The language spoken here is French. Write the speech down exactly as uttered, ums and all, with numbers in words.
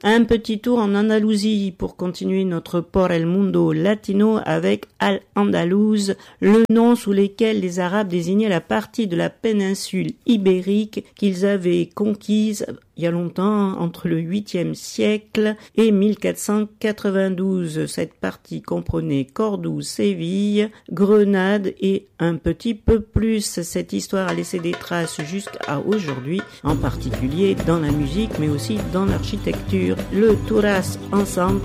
Un petit tour en Andalousie pour continuer notre Por el Mundo latino avec Al-Andalus, le nom sous lequel les Arabes désignaient la partie de la péninsule ibérique qu'ils avaient conquise il y a longtemps, entre le huitième siècle et mille quatre cent quatre-vingt-douze. Cette partie comprenait Cordoue, Séville, Grenade et un petit peu plus. Cette histoire a laissé des traces jusqu'à aujourd'hui, en particulier dans la musique, mais aussi dans l'architecture. Le Touras Ensemble